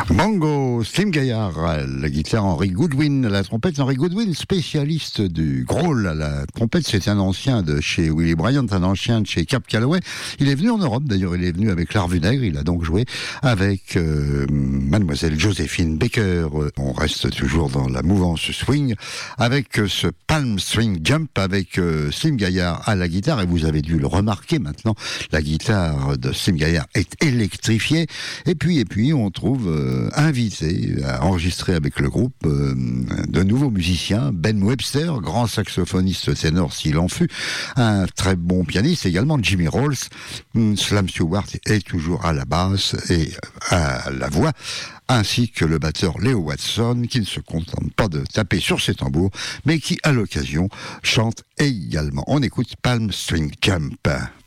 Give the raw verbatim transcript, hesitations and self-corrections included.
Bongo, Slim Gaillard, la guitare Henry Goodwin, la trompette Henry Goodwin, spécialiste du growl. La trompette, c'est un ancien de chez Willie Bryant, un ancien de chez Cap Calloway. Il est venu en Europe, d'ailleurs, il est venu avec l'Art Vunègre. Il a donc joué avec euh, Mademoiselle Joséphine Baker. On reste toujours dans la mouvance swing avec euh, ce Palm String Jump avec euh, Slim Gaillard à la guitare. Et vous avez dû le remarquer maintenant, la guitare de Slim Gaillard est électrifiée. Et puis, et puis, on trouve euh, invité à enregistrer avec le groupe euh, de nouveaux musiciens, Ben Webster, grand saxophoniste ténor s'il en fut, un très bon pianiste également, Jimmy Rolls, Slam Stewart est toujours à la basse et à la voix, ainsi que le batteur Leo Watson, qui ne se contente pas de taper sur ses tambours, mais qui, à l'occasion, chante également. On écoute Palm String Jump.